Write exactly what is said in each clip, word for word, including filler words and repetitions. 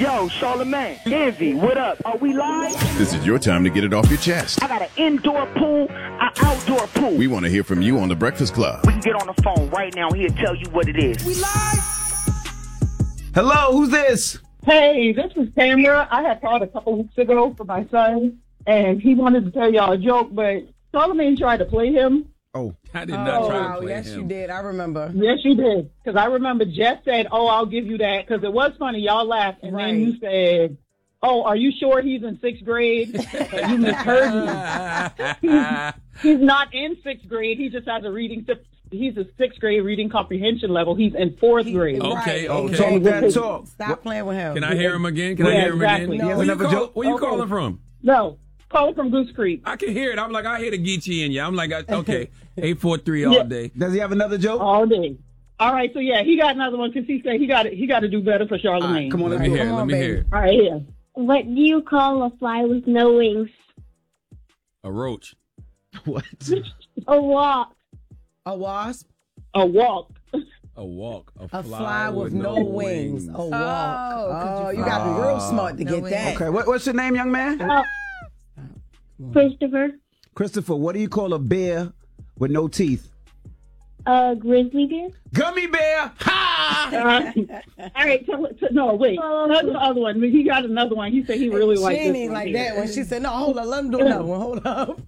Yo, Charlamagne, Envy, what up? Are we live? This is your time to get it off your chest. I got an indoor pool, an outdoor pool. We want to hear from you on The Breakfast Club. We can get on the phone right now. He'll tell you what it is. We live? Hello, who's this? Hey, this is Tamara. I had called a couple weeks ago for my son, and he wanted to tell y'all a joke, but Charlamagne tried to play him. Oh, I did not oh, try wow, to play yes, him. you did. I remember. Yes, you did. Because I remember Jeff said, oh, I'll give you that, because it was funny. Y'all laughed, and Right. then you said, oh, are you sure he's in sixth grade? And you misheard me. he's, he's not in sixth grade. He just has a reading. He's a sixth grade reading comprehension level. He's in fourth grade. Okay, Right, okay. talk that talk. Stop What- playing with him. Can I hear him again? Can I Yeah, hear him exactly. again? No. Where you, Another call, joke? where you Okay. calling from? No, call from Goose Creek. I can hear it. I'm like, I hear the Geechee in you. I'm like, okay, eight four three all Yeah. day. Does he have another joke? All day. All right, so yeah, he got another one because he said he got he got to do better for Charlamagne. All right, come on, Let let's me go. hear it. Come Let on, me baby. hear it. All right, here. What do you call a fly with no wings? A roach. What? A walk. A wasp? A walk. A walk. A, A fly with no wings. A walk. Oh, Oh, you got to be real smart to No get wings. that. Okay, what, what's your name, young man? Uh, Christopher. Christopher, what do you call a bear with no teeth? A grizzly bear. Gummy bear! Ha! Uh, all right, tell, tell, no, wait. Tell the other one. He got another one. He said he really She liked ain't this even one like here. that when she said, no, hold on, let him do another one. Hold up.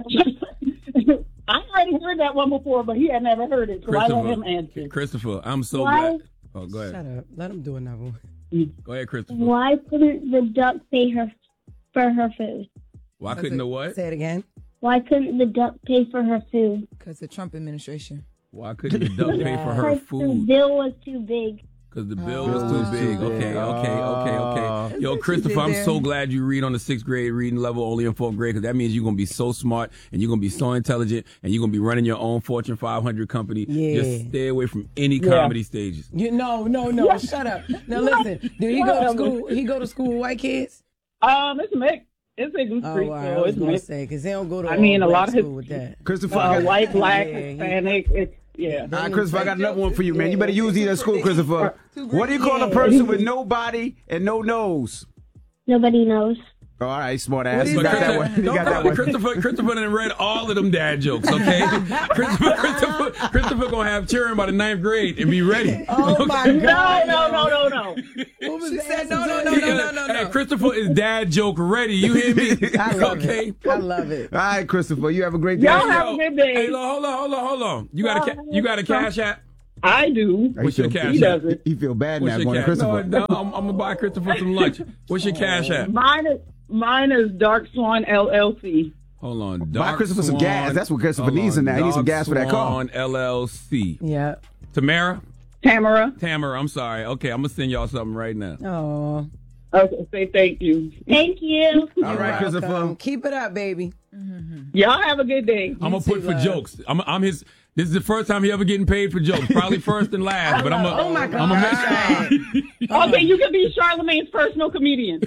I already heard that one before, but he had never heard it, so I let him answer. Christopher, I'm so Why? glad. Oh, go ahead. Shut up. Let him do another one. Go ahead, Christopher. Why couldn't the duck pay her for her food? Why couldn't the what? Say it again. Why couldn't the duck pay for her food? Because the Trump administration. Why couldn't the duck pay for her Because the food? bill was too big. Because the bill was too big. Okay, okay, okay, okay. Yo, what you Christopher, did I'm there. so glad you read on the sixth grade reading level, only in fourth grade, because that means you're going to be so smart and you're going to be so intelligent and you're going to be running your own Fortune five hundred company. Yeah. Just stay away from any Yeah. comedy stages. You No, no, no. Shut up. Now listen. Do he go to school? He go to school with white kids? Um, it's mixed. It's a Goose Oh, Creek, wow. so I was it's going to mixed. say, because they don't go to I mean, all a lot black of his- school with that. Christopher, I Uh, got, white, black, Yeah, he- Hispanic. It's, yeah. all right, Christopher, I got another one for you, man. You better use these at school, Christopher. Too What do you call a Yeah. person with no body and no nose? Nobody knows. Oh, all right, smart ass. is You got that? that one. You Don't got call that me one. Christopher. Christopher done read all of them dad jokes, okay? Christopher, Christopher, Christopher gonna have children by the ninth grade and be ready. Oh, my No, God. no, no, no, no. Who was She the said, answer no, to no, that? no, no, no, no, Hey, no. Christopher is dad joke ready. You hear me? I love okay. it. I love it. All right, Christopher, you have a great day. Y'all have a good day. Hey, lo- hold on, hold on, hold on. You got a ca- you got a cash app? I do. He What's your feel- cash He app? doesn't. He feel bad What's now your going to cash? No, Christopher. no, I'm, I'm gonna buy Christopher some lunch. What's your cash app? Mine is mine is Dark Swan L L C. Hold on. Buy Dark Christopher some Swan- gas. That's what Christopher Hold needs in on. there. He needs some Dark gas for that car. Swan L L C. Yeah. Tamara? Tamara. Tamara, I'm sorry. Okay, I'm gonna send y'all something right now. Oh. Okay, say thank you. Thank you. All right, Christopher. Welcome. Keep it up, baby. Y'all have a good day. I'm gonna put too, for love. jokes. I'm, I'm his. This is the first time he ever getting paid for jokes. Probably first and last. But I'm a. Oh, my I'm God. a make Okay, you can be Charlamagne's personal comedian.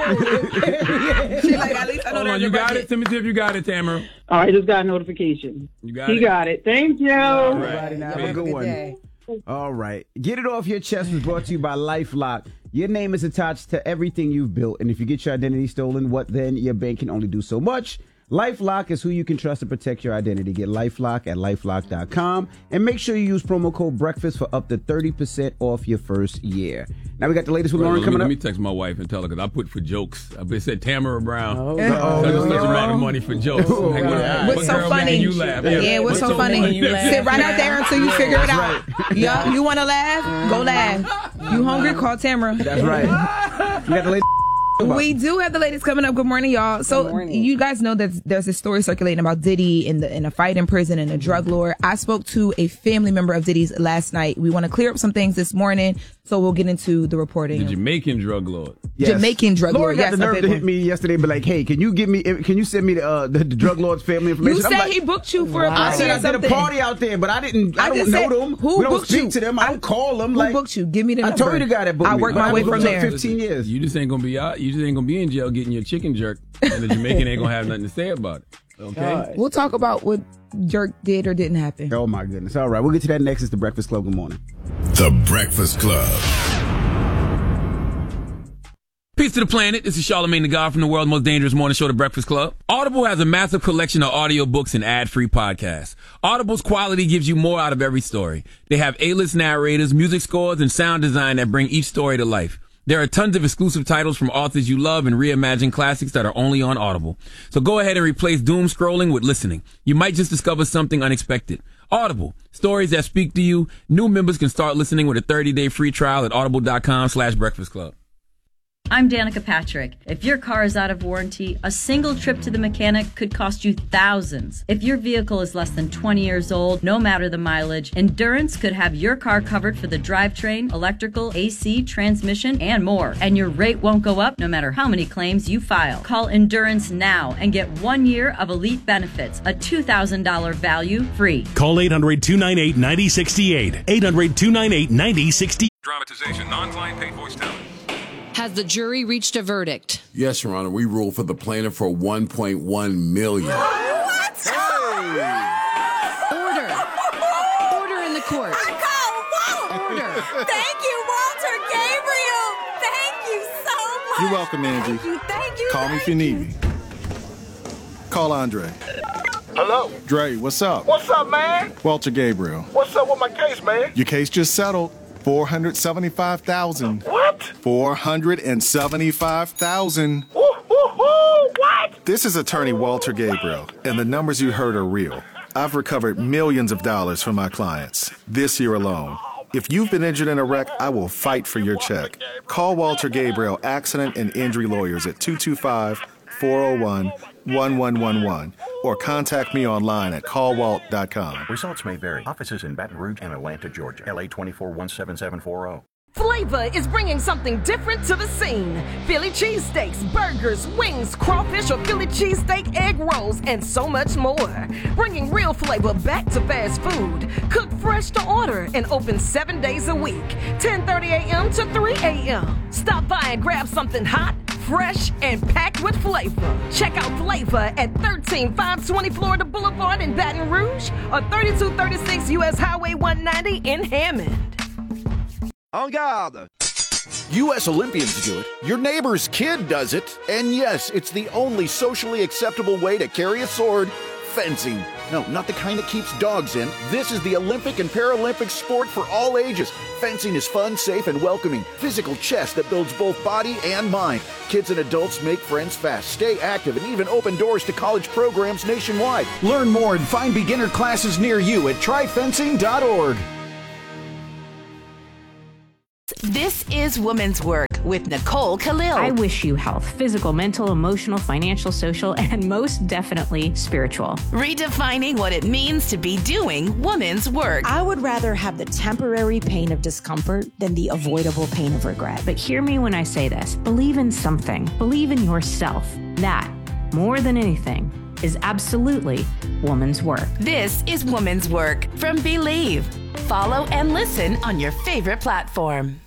She like, at least I know Hold there's on, you a got budget. it. Tell me if you got it, Tamara. All right, just got a notification. You got He it. got it. Thank you. Everybody, now Have a have a good good one. day. All right. Get it off your chest was brought to you by LifeLock. Your name is attached to everything you've built, and if you get your identity stolen, what then? Your bank can only do so much. LifeLock is who you can trust to protect your identity. Get LifeLock at lifelock dot com and make sure you use promo code BREAKFAST for up to thirty percent off your first year. Now we got the latest with Right, Lauren let, me, coming let up. me text my wife and tell her because I put for jokes. I been said Tamara Brown. Oh, Uh-oh. Such and such amount of money for jokes. Oh, Like, what, God. what What's so girl funny? making you laugh? Yeah, what's so funny? when you laugh? Sit right out there until you figure it out. Yeah, you want to laugh? Go laugh. You hungry? Call Tamara. That's right. We got the latest. We do have the latest coming up. Good morning, y'all. So Good morning. you guys know that there's this story circulating about Diddy in the in a fight in prison and a drug lord. I spoke to a family member of Diddy's last night. We want to clear up some things this morning, so we'll get into the reporting. The Jamaican drug lord. Yes. Jamaican drug Lauren lord. got Yes, the a nerve big to one. hit me yesterday and be like, hey, can you give me, can you send me the, uh, the, the drug lord's family information? You I'm said like, he booked you for a Wow. I party said or I did something. a party out there, but I didn't, I, I don't just know said, them. who we don't booked speak you? to them. I don't call them. Who like, booked you? Give me the I number. told you the guy that booked I me. worked but my I way was from up there. fifteen years. You just ain't gonna be out. You just ain't gonna be in jail getting your chicken jerked, and the Jamaican ain't gonna have nothing to say about it. Okay. We'll talk about what jerk did or didn't happen. Oh my goodness. All right. We'll get to that next. It's the Breakfast Club. Good morning. The Breakfast Club. Peace to the planet. This is Charlamagne the God from the world's most dangerous morning show, The Breakfast Club. Audible has a massive collection of audiobooks and ad-free podcasts. Audible's quality gives you more out of every story. They have A-list narrators, music scores, and sound design that bring each story to life. There are tons of exclusive titles from authors you love and reimagined classics that are only on Audible. So go ahead and replace doom scrolling with listening. You might just discover something unexpected. Audible, stories that speak to you. New members can start listening with a thirty-day free trial at audible.com slash breakfast club. I'm Danica Patrick. If your car is out of warranty, a single trip to the mechanic could cost you thousands. If your vehicle is less than twenty years old, no matter the mileage, Endurance could have your car covered for the drivetrain, electrical, A C, transmission, and more. And your rate won't go up no matter how many claims you file. Call Endurance now and get one year of elite benefits, a two thousand dollars value free. Call eight hundred, two nine eight, nine oh six eight. eight hundred, two nine eight, nine oh six eight. Dramatization, non-client paid voice talent. Has the jury reached a verdict? Yes, Your Honor. We ruled for the plaintiff for one point one million dollars. What? Hey! Order. Order in the court. Order. Thank you, Walter Gabriel. Thank you so much. You're welcome, Angie. Thank you. Thank you. Call me if you need me. Call Andre. Hello? Dre, what's up? What's up, man? Walter Gabriel. What's up with my case, man? Your case just settled. four hundred seventy-five thousand dollars. What? four hundred seventy-five thousand dollars. Woo, woo, woo, what? This is attorney Walter Gabriel, and the numbers you heard are real. I've recovered millions of dollars from my clients this year alone. If you've been injured in a wreck, I will fight for your check. Call Walter Gabriel Accident and Injury Lawyers at two two five, four oh one, one one one one or contact me online at call walt dot com. Results may vary. Offices in Baton Rouge and Atlanta, Georgia. L A twenty-four one seven seven four zero. Flavor is bringing something different to the scene. Philly cheesesteaks, burgers, wings, crawfish or Philly cheesesteak egg rolls, and so much more. Bringing real flavor back to fast food. Cooked fresh to order and open seven days a week. ten thirty a.m. to three a.m. Stop by and grab something hot, fresh, and packed with flavor. Check out Flavor at thirteen five twenty Florida Boulevard in Baton Rouge or thirty-two thirty-six U S Highway one ninety in Hammond. En garde! U S Olympians do it, your neighbor's kid does it, and yes, it's the only socially acceptable way to carry a sword, fencing. No, not the kind that keeps dogs in. This is the Olympic and Paralympic sport for all ages. Fencing is fun, safe, and welcoming. Physical chess that builds both body and mind. Kids and adults make friends fast, stay active, and even open doors to college programs nationwide. Learn more and find beginner classes near you at try fencing dot org. This is Women's Work with Nicole Khalil. I wish you health, physical, mental, emotional, financial, social, and most definitely spiritual. Redefining what it means to be doing women's work. I would rather have the temporary pain of discomfort than the avoidable pain of regret. But hear me when I say this. Believe in something. Believe in yourself. That, more than anything, is absolutely woman's work. This is Woman's Work from Believe. Follow and listen on your favorite platform.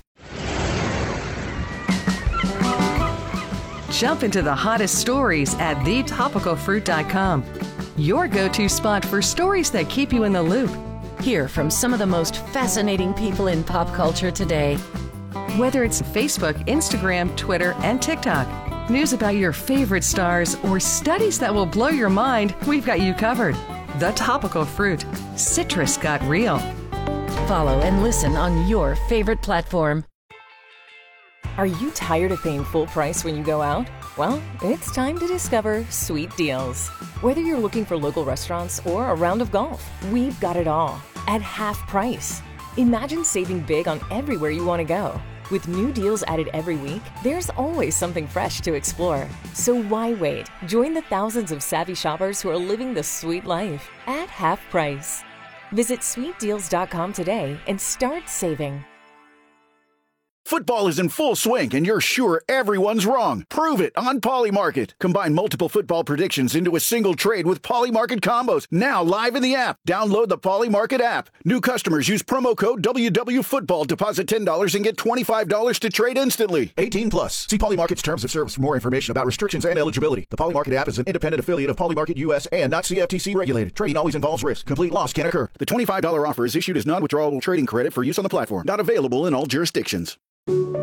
Jump into the hottest stories at the topical fruit dot com. Your go-to spot for stories that keep you in the loop. Hear from some of the most fascinating people in pop culture today. Whether it's Facebook, Instagram, Twitter, and TikTok, news about your favorite stars, or studies that will blow your mind, we've got you covered. The Topical Fruit. Citrus got real. Follow and listen on your favorite platform. Are you tired of paying full price when you go out? Well, it's time to discover Sweet Deals. Whether you're looking for local restaurants or a round of golf, we've got it all at half price. Imagine saving big on everywhere you want to go. With new deals added every week, there's always something fresh to explore. So why wait? Join the thousands of savvy shoppers who are living the sweet life at half price. Visit sweet deals dot com today and start saving. Football is in full swing, and you're sure everyone's wrong. Prove it on Polymarket. Combine multiple football predictions into a single trade with Polymarket combos. Now live in the app. Download the Polymarket app. New customers use promo code W W Football. Deposit ten dollars and get twenty-five dollars to trade instantly. eighteen plus. See Polymarket's terms of service for more information about restrictions and eligibility. The Polymarket app is an independent affiliate of Polymarket U S and not C F T C regulated. Trading always involves risk. Complete loss can occur. The twenty-five dollars offer is issued as non-withdrawable trading credit for use on the platform. Not available in all jurisdictions.